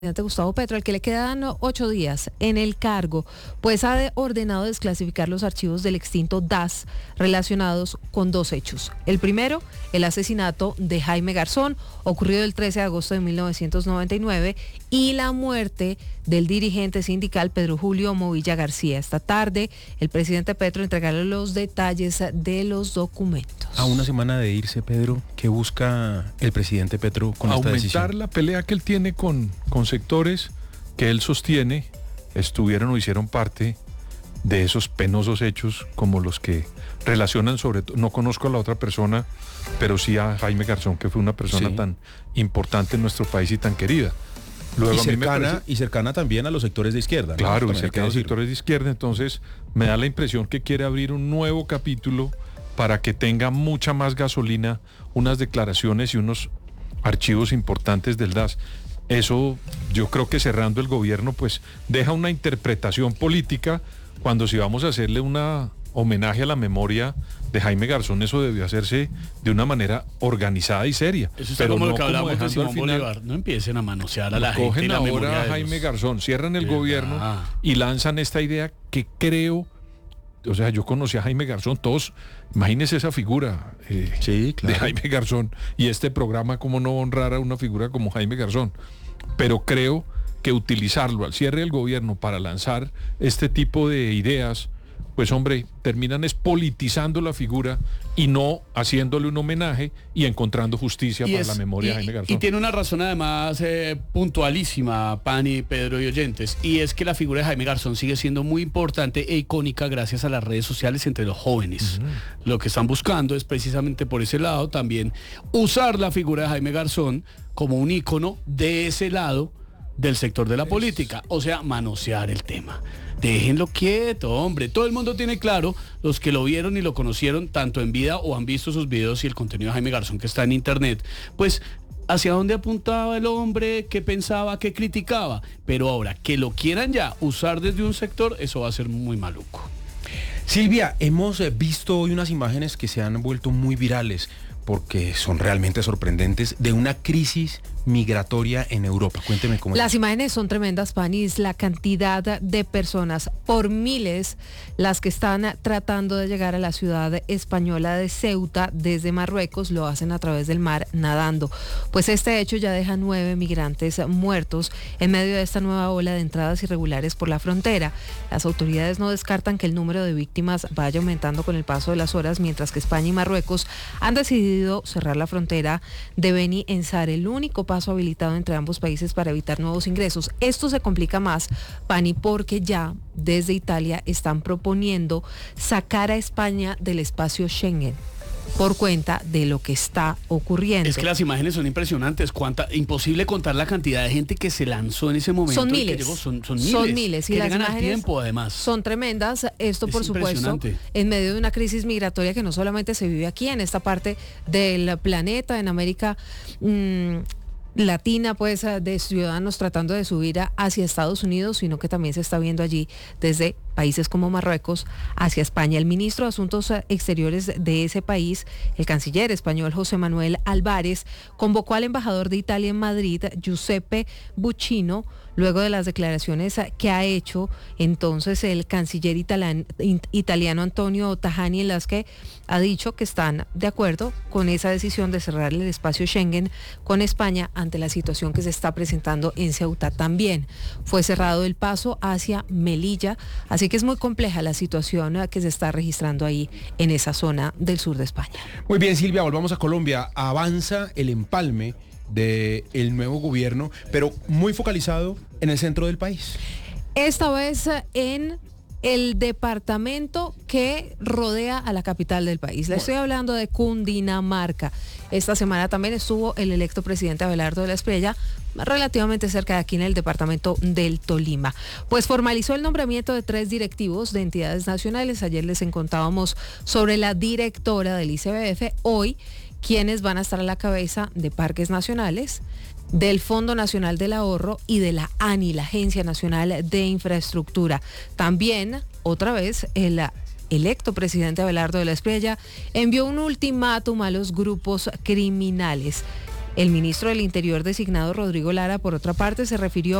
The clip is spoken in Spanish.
presidente Gustavo Petro, al que le quedan 8 días en el cargo, pues ha ordenado desclasificar los archivos del extinto DAS relacionados con 2 hechos. El primero, el asesinato de Jaime Garzón, ocurrido el 13 de agosto de 1999, y la muerte del dirigente sindical Pedro Julio Movilla García. Esta tarde, el presidente Petro entregará los detalles de los documentos. A una semana de irse, Pedro, ¿qué busca el presidente Petro con esta decisión? Aumentar la pelea que él tiene con sectores que él sostiene estuvieron o hicieron parte de esos penosos hechos, como los que relacionan sobre todo, no conozco a la otra persona, pero sí a Jaime Garzón, que fue una persona tan importante en nuestro país y tan querida. Luego, y cercana también a los sectores de izquierda, ¿no? Claro, y cercana a los sectores de izquierda. Entonces me da la impresión que quiere abrir un nuevo capítulo para que tenga mucha más gasolina, unas declaraciones y unos archivos importantes del DAS. Eso yo creo que cerrando el gobierno pues deja una interpretación política, cuando si vamos a hacerle un homenaje a la memoria de Jaime Garzón, eso debió hacerse de una manera organizada y seria. Eso está, pero como no lo que hablamos de Simón Bolívar. No empiecen a manosear a la gente. Cogen ahora a Jaime Garzón, cierran el gobierno y lanzan esta idea que creo, o sea, yo conocí a Jaime Garzón, todos, imagínense esa figura de Jaime Garzón, y este programa, cómo no honrar a una figura como Jaime Garzón. Pero creo que utilizarlo al cierre del gobierno para lanzar este tipo de ideas, pues hombre, terminan politizando la figura y no haciéndole un homenaje y encontrando justicia para la memoria de Jaime Garzón. Y tiene una razón además puntualísima, Pani, Pedro y oyentes, y es que la figura de Jaime Garzón sigue siendo muy importante e icónica gracias a las redes sociales entre los jóvenes. Lo que están buscando es precisamente por ese lado también usar la figura de Jaime Garzón como un ícono de ese lado del sector de la política, o sea, manosear el tema. Déjenlo quieto, hombre. Todo el mundo tiene claro, los que lo vieron y lo conocieron tanto en vida o han visto sus videos y el contenido de Jaime Garzón que está en internet, pues hacia dónde apuntaba el hombre, qué pensaba, qué criticaba. Pero ahora, que lo quieran ya usar desde un sector, eso va a ser muy maluco. Silvia, hemos visto hoy unas imágenes que se han vuelto muy virales porque son realmente sorprendentes, de una crisis migratoria en Europa. Cuénteme cómo es. Las imágenes son tremendas, Panis, la cantidad de personas, por miles, las que están tratando de llegar a la ciudad española de Ceuta desde Marruecos, lo hacen a través del mar nadando. Pues este hecho ya deja 9 migrantes muertos en medio de esta nueva ola de entradas irregulares por la frontera. Las autoridades no descartan que el número de víctimas vaya aumentando con el paso de las horas, mientras que España y Marruecos han decidido cerrar la frontera de Beni Enzar, el único paso habilitado entre ambos países para evitar nuevos ingresos. Esto se complica más, Pani, porque ya desde Italia están proponiendo sacar a España del espacio Schengen por cuenta de lo que está ocurriendo. Es que las imágenes son impresionantes, imposible contar la cantidad de gente que se lanzó en ese momento. Son miles. Que llegó, son miles. Y que las llegan imágenes al tiempo, además. son tremendas. Esto, por supuesto, en medio de una crisis migratoria que no solamente se vive aquí, en esta parte del planeta, en América Latina, pues, de ciudadanos tratando de subir hacia Estados Unidos, sino que también se está viendo allí desde países como Marruecos hacia España. El ministro de Asuntos Exteriores de ese país, el canciller español José Manuel Álvarez, convocó al embajador de Italia en Madrid, Giuseppe Buccino, luego de las declaraciones que ha hecho entonces el canciller italiano Antonio Tajani, en las que ha dicho que están de acuerdo con esa decisión de cerrar el espacio Schengen con España ante la situación que se está presentando en Ceuta. También fue cerrado el paso hacia Melilla, así que es muy compleja la situación que se está registrando ahí en esa zona del sur de España. Muy bien, Silvia, volvamos a Colombia. Avanza el empalme del nuevo gobierno, pero muy focalizado en el centro del país. Esta vez en el departamento que rodea a la capital del país. Le estoy hablando de Cundinamarca. Esta semana también estuvo el electo presidente Abelardo de la Espriella, relativamente cerca de aquí en el departamento del Tolima. Pues formalizó el nombramiento de 3 directivos de entidades nacionales. Ayer les contábamos sobre la directora del ICBF. Hoy, quienes van a estar a la cabeza de Parques Nacionales, del Fondo Nacional del Ahorro y de la ANI, la Agencia Nacional de Infraestructura. También, otra vez, el electo presidente Abelardo de la Espriella envió un ultimátum a los grupos criminales. El ministro del Interior designado, Rodrigo Lara, por otra parte, se refirió